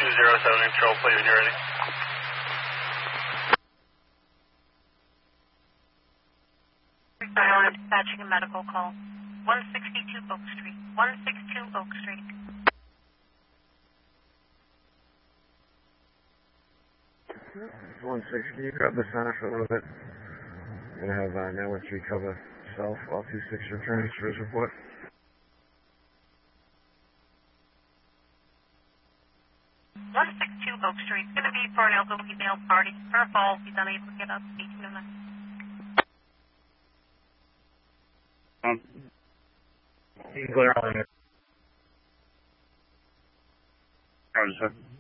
207 control, please, when you're ready. Dispatching a medical call. 162 Oak Street. 162 Oak Street. It's 160. Can you grab the center for a little bit? I'm going to have network 3 cover self, all 26 returning to his report. Oak Street. It's going to be for an elderly male party. For a fall, he's unable to get up. 18 minutes. You can clear on it. Roger, sir.